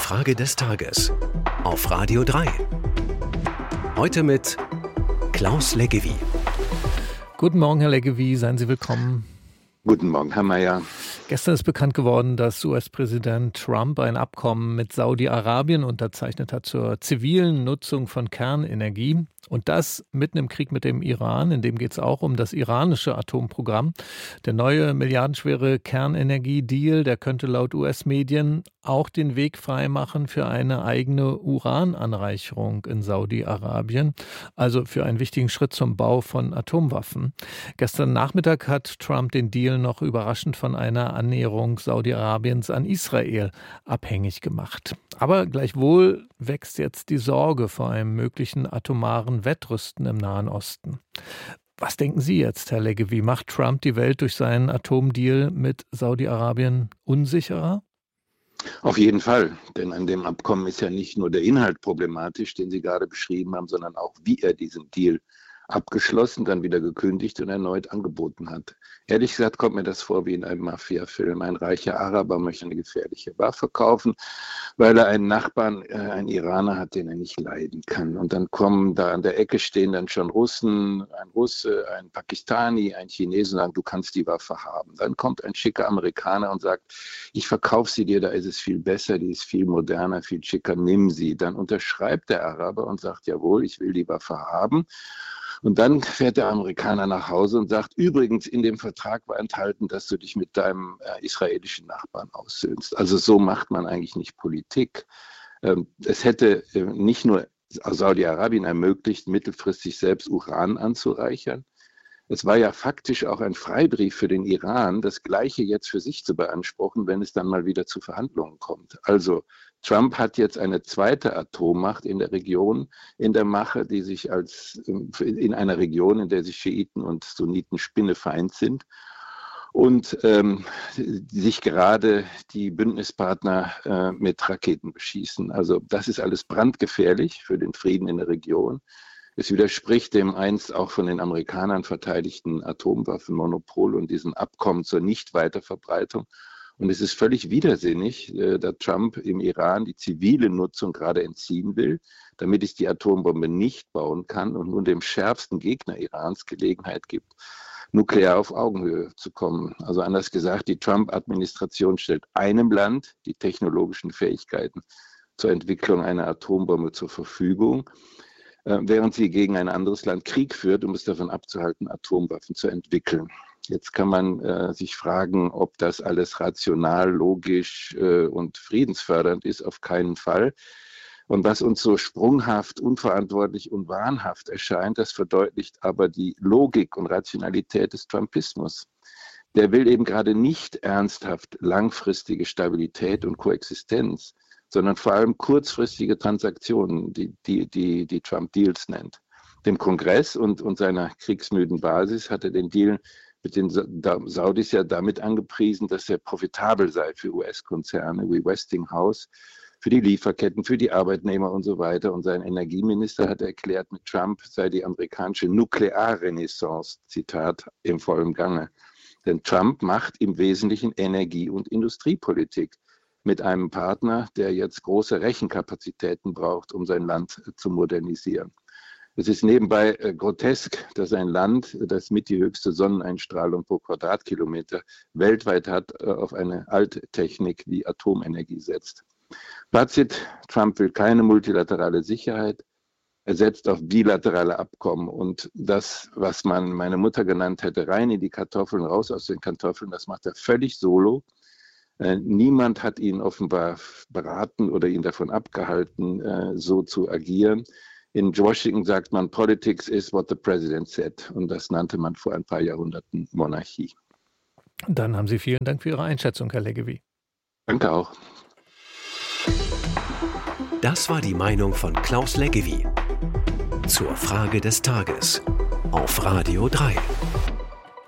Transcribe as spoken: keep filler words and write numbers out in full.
Frage des Tages auf Radio drei. Heute mit Klaus Leggevi. Guten Morgen, Herr Leggevi, seien Sie willkommen. Guten Morgen, Herr Mayer. Gestern ist bekannt geworden, dass U S-Präsident Trump ein Abkommen mit Saudi-Arabien unterzeichnet hat zur zivilen Nutzung von Kernenergie. Und das mitten im Krieg mit dem Iran. In dem geht es auch um das iranische Atomprogramm. Der neue milliardenschwere Kernenergie-Deal, der könnte laut U S-Medien auch den Weg freimachen für eine eigene Urananreicherung in Saudi-Arabien. Also für einen wichtigen Schritt zum Bau von Atomwaffen. Gestern Nachmittag hat Trump den Deal noch überraschend von einer Annäherung Saudi-Arabiens an Israel abhängig gemacht. Aber gleichwohl wächst jetzt die Sorge vor einem möglichen atomaren Wettrüsten im Nahen Osten. Was denken Sie jetzt, Herr Leggevi? Macht Trump die Welt durch seinen Atomdeal mit Saudi-Arabien unsicherer? Auf jeden Fall, denn an dem Abkommen ist ja nicht nur der Inhalt problematisch, den Sie gerade beschrieben haben, sondern auch, wie er diesen Deal abgeschlossen, dann wieder gekündigt und erneut angeboten hat. Ehrlich gesagt kommt mir das vor wie in einem Mafia-Film. Ein reicher Araber möchte eine gefährliche Waffe kaufen, weil er einen Nachbarn, äh, einen Iraner hat, den er nicht leiden kann. Und dann kommen da an der Ecke stehen dann schon Russen, ein Russe, ein Pakistani, ein Chinesen und sagen, du kannst die Waffe haben. Dann kommt ein schicker Amerikaner und sagt, ich verkaufe sie dir, da ist es viel besser, die ist viel moderner, viel schicker, nimm sie. Dann unterschreibt der Araber und sagt, jawohl, ich will die Waffe haben. Und dann fährt der Amerikaner nach Hause und sagt, übrigens, in dem Vertrag war enthalten, dass du dich mit deinem äh, israelischen Nachbarn aussöhnst. Also so macht man eigentlich nicht Politik. Ähm, es hätte äh, nicht nur Saudi-Arabien ermöglicht, mittelfristig selbst Uran anzureichern. Es war ja faktisch auch ein Freibrief für den Iran, das Gleiche jetzt für sich zu beanspruchen, wenn es dann mal wieder zu Verhandlungen kommt. Also Trump hat jetzt eine zweite Atommacht in der Region in der Mache, die sich als in einer Region, in der sich Schiiten und Sunniten spinnefeind sind und ähm, sich gerade die Bündnispartner äh, mit Raketen beschießen. Also das ist alles brandgefährlich für den Frieden in der Region. Es widerspricht dem einst auch von den Amerikanern verteidigten Atomwaffenmonopol und diesem Abkommen zur Nichtweiterverbreitung. Und es ist völlig widersinnig, äh, dass Trump im Iran die zivile Nutzung gerade entziehen will, damit es die Atombombe nicht bauen kann und nun dem schärfsten Gegner Irans Gelegenheit gibt, nuklear auf Augenhöhe zu kommen. Also anders gesagt, die Trump-Administration stellt einem Land die technologischen Fähigkeiten zur Entwicklung einer Atombombe zur Verfügung, äh, während sie gegen ein anderes Land Krieg führt, um es davon abzuhalten, Atomwaffen zu entwickeln. Jetzt kann man äh, sich fragen, ob das alles rational, logisch äh, und friedensfördernd ist. Auf keinen Fall. Und was uns so sprunghaft, unverantwortlich und wahnhaft erscheint, das verdeutlicht aber die Logik und Rationalität des Trumpismus. Der will eben gerade nicht ernsthaft langfristige Stabilität und Koexistenz, sondern vor allem kurzfristige Transaktionen, die, die, die, die Trump Deals nennt. Dem Kongress und, und seiner kriegsmüden Basis hat er den Deal mit den Saudis ja damit angepriesen, dass er profitabel sei für U S-Konzerne wie Westinghouse, für die Lieferketten, für die Arbeitnehmer und so weiter. Und sein Energieminister hat erklärt, mit Trump sei die amerikanische Nuklearrenaissance, Zitat, im vollen Gange. Denn Trump macht im Wesentlichen Energie- und Industriepolitik mit einem Partner, der jetzt große Rechenkapazitäten braucht, um sein Land zu modernisieren. Es ist nebenbei äh, grotesk, dass ein Land, das mit die höchste Sonneneinstrahlung pro Quadratkilometer weltweit hat, äh, auf eine Alttechnik wie Atomenergie setzt. Fazit, Trump will keine multilaterale Sicherheit, er setzt auf bilaterale Abkommen und das, was man meine Mutter genannt hätte, rein in die Kartoffeln, raus aus den Kartoffeln, das macht er völlig solo. Äh, niemand hat ihn offenbar beraten oder ihn davon abgehalten, äh, so zu agieren. In Washington sagt man, Politics is what the president said. Und das nannte man vor ein paar Jahrhunderten Monarchie. Dann haben Sie vielen Dank für Ihre Einschätzung, Herr Leggevi. Danke auch. Das war die Meinung von Klaus Leggevi zur Frage des Tages auf Radio drei.